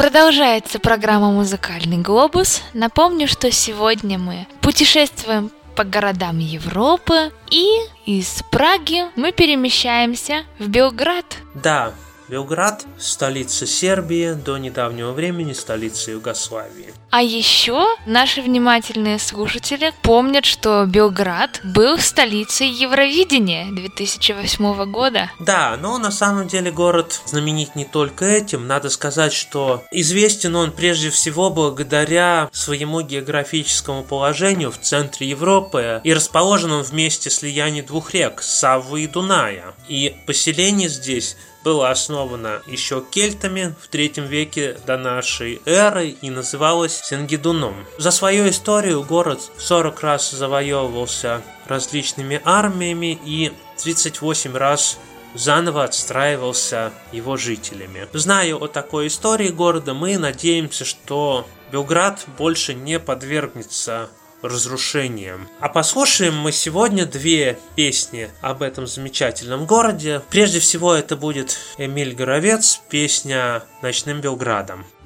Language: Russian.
Продолжается программа «Музыкальный глобус». Напомню, что сегодня мы путешествуем по городам Европы, и из Праги мы перемещаемся в Белград. Да, Белград – столица Сербии, до недавнего времени столица Югославии. А еще наши внимательные слушатели помнят, что Белград был столицей Евровидения 2008 года. Да, но на самом деле город знаменит не только этим. Надо сказать, что известен он прежде всего благодаря своему географическому положению в центре Европы и расположен он в месте слияния двух рек – Саввы и Дуная. И поселение здесь было основано еще кельтами в III веке до нашей эры и называлось Сингидуном. За свою историю город 40 раз завоевывался различными армиями и 38 раз заново отстраивался его жителями. Зная о такой истории города, мы надеемся, что Белград больше не подвергнется разрушением. А послушаем мы сегодня две песни об этом замечательном городе. Прежде всего это будет Эмиль Горовец, песня «Ночным Белградом».